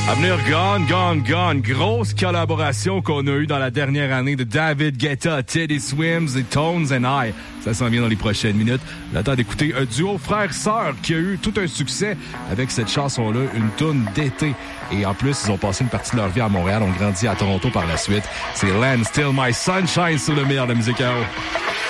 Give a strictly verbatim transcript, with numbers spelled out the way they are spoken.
À venir, Gone, Gone, Gone. Grosse collaboration qu'on a eue dans la dernière année de David Guetta, Teddy Swims et Tones and I. Ça s'en vient dans les prochaines minutes. Le temps d'écouter un duo frère-sœur qui a eu tout un succès avec cette chanson-là, une toune d'été. Et en plus, ils ont passé une partie de leur vie à Montréal, ont grandi à Toronto par la suite. C'est Land Still My Sunshine sur le meilleur de la musique à eau.